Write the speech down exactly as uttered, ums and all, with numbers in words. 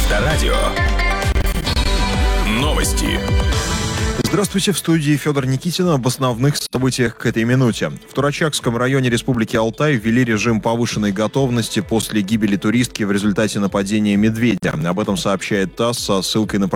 Авторадио. Новости. Здравствуйте, в студии Федор Никитин об основных событиях к этой минуте. В Турачакском районе Республики Алтай ввели режим повышенной готовности после гибели туристки в результате нападения медведя. Об этом сообщает ТАСС со ссылкой на